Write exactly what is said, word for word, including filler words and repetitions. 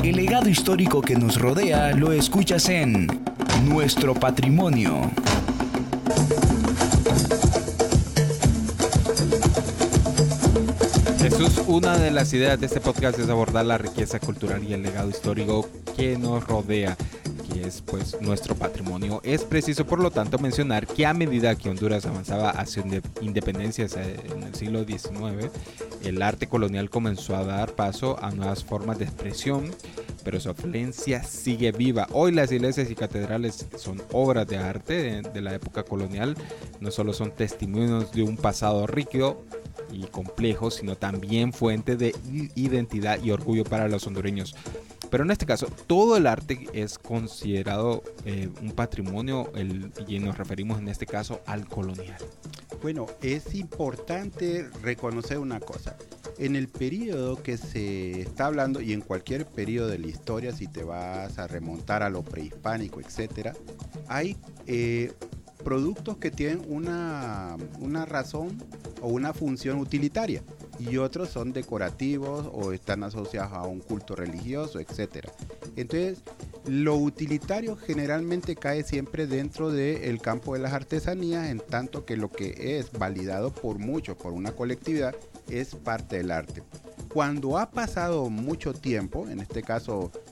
El legado histórico que nos rodea lo escuchas en Nuestro Patrimonio. Jesús, una de las ideas de este podcast es abordar la riqueza cultural y el legado histórico que nos rodea, que es pues nuestro patrimonio. Es preciso, por lo tanto, mencionar que a medida que Honduras avanzaba hacia independencia en el siglo diecinueve, el arte colonial comenzó a dar paso a nuevas formas de expresión, pero su afluencia sigue viva. Hoy las iglesias y catedrales son obras de arte de, de la época colonial, no solo son testimonios de un pasado rico y complejo, sino también fuente de identidad y orgullo para los hondureños. Pero en este caso, todo el arte es considerado eh, un patrimonio, el, y nos referimos en este caso al colonial. Bueno, es importante reconocer una cosa. En el periodo que se está hablando, y en cualquier periodo de la historia, si te vas a remontar a lo prehispánico, etcétera, hay eh, productos que tienen una, una razón o una función utilitaria, y otros son decorativos o están asociados a un culto religioso, etcétera. Entonces, lo utilitario generalmente cae siempre dentro del campo de las artesanías, en tanto que lo que es validado por muchos, por una colectividad, es parte del arte. Cuando ha pasado mucho tiempo, en este caso